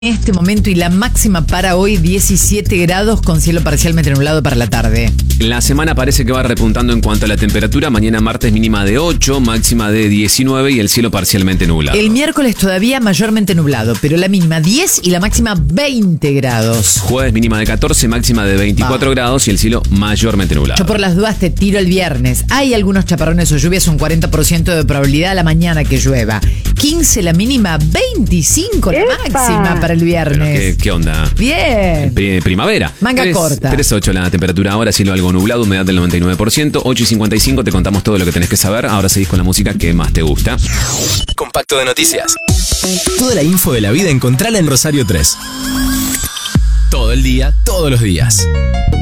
En este momento y la máxima para hoy 17 grados con cielo parcialmente nublado para la tarde. La semana parece que va repuntando en cuanto a la temperatura. Mañana martes mínima de 8, máxima de 19 y el cielo parcialmente nublado. El miércoles todavía mayormente nublado, pero la mínima 10 y la máxima 20 grados. Jueves mínima de 14, máxima de 24 grados y el cielo mayormente nublado. Yo por las dudas te tiro el viernes. Hay algunos chaparrones o lluvias, un 40% de probabilidad a la mañana que llueva. 15 la mínima, 25 la máxima para el viernes. Pero ¿qué onda? Bien. Primavera. Manga corta. 3.8 la temperatura ahora, cielo algo nublado, humedad del 99%. 8:55 te contamos todo lo que tenés que saber. Ahora seguís con la música que más te gusta. Compacto de noticias. Toda la info de la vida encontrala en Rosario 3. Todo el día, todos los días.